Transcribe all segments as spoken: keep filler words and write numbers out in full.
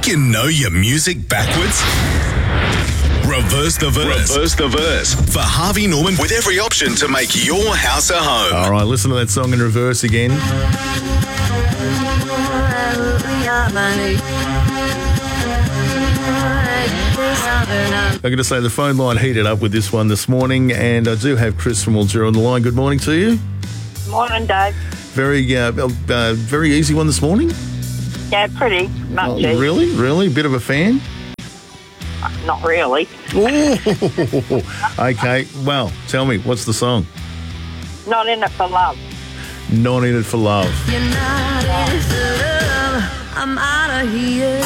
Think you know your music backwards? Reverse the verse. Reverse the verse. For Harvey Norman with every option to make your house a home. All right, listen to that song in reverse again. I'm going to say the phone line heated up with this one this morning, and I do have Chris from Mildura on the line. Good morning to you. Morning, Dave. Very, uh, uh, very easy one this morning. Yeah, pretty much. Oh, easy. really? Really? Bit of a fan? Not really. Oh, okay. Well, tell me, what's the song? Not in it for love. Not in it for love. You're not in it for love. I'm out of here.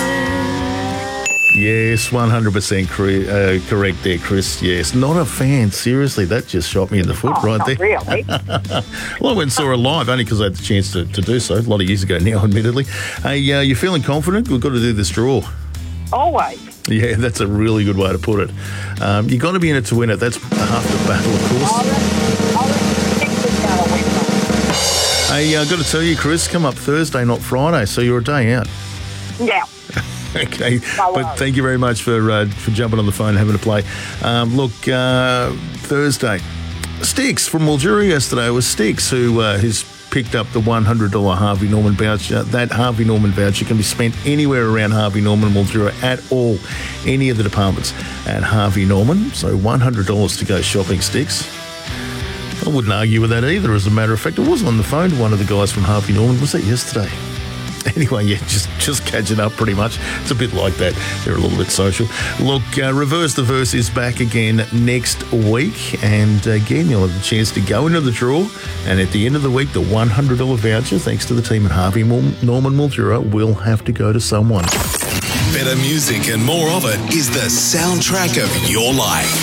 Yes, one hundred percent cre- uh, correct there, Chris. Yes, not a fan. Seriously, that just shot me in the foot Oh, right not there. really. Well, I went and saw her live, only because I had the chance to, to do so, a lot of years ago now, admittedly. Hey, uh, you feeling confident? We've got to do this draw. Always. Yeah, that's a really good way to put it. Um, you got to be in it to win it. That's half the battle, of course. I reckon, I reckon Texas going to win that. Hey, I've got to tell you, Chris, come up Thursday, not Friday, so you're a day out. Yeah. Okay, No but worries. thank you very much for uh, for jumping on the phone and having a play. Um, look, uh, Thursday, Sticks from Mildura yesterday. It was Sticks who uh, has picked up the one hundred dollars Harvey Norman voucher. That Harvey Norman voucher can be spent anywhere around Harvey Norman, Mildura, at all, any of the departments at Harvey Norman. So one hundred dollars to go shopping, Sticks. I wouldn't argue with that either, as a matter of fact. I was on the phone to one of the guys from Harvey Norman. Was that yesterday? Anyway, yeah, just just catching up pretty much. It's a bit like that. They're a little bit social. Look, uh, Reverse the Verse is back again next week. And again, you'll have the chance to go into the draw. And at the end of the week, the one hundred dollars voucher, thanks to the team at Harvey Norman Mildura, will have to go to someone. Better music and more of it is the soundtrack of your life.